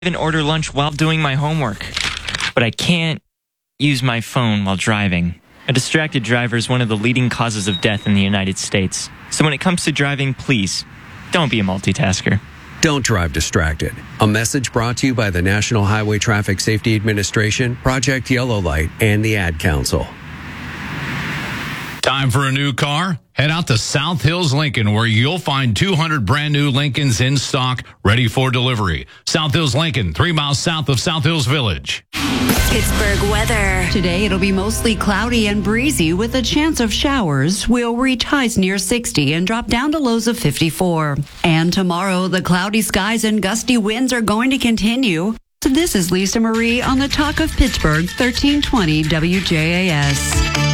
even order lunch while doing my homework. But I can't use my phone while driving. A distracted driver is one of the leading causes of death in the United States. So when it comes to driving, please, don't be a multitasker. Don't drive distracted. A message brought to you by the National Highway Traffic Safety Administration, Project Yellow Light, and the Ad Council. Time for a new car? Head out to South Hills Lincoln, where you'll find 200 brand new Lincolns in stock, ready for delivery. South Hills Lincoln, 3 miles south of South Hills Village. Pittsburgh weather. Today, it'll be mostly cloudy and breezy with a chance of showers. We'll reach highs near 60 and drop down to lows of 54. And tomorrow, the cloudy skies and gusty winds are going to continue. So this is Lisa Marie on the Talk of Pittsburgh, 1320 WJAS.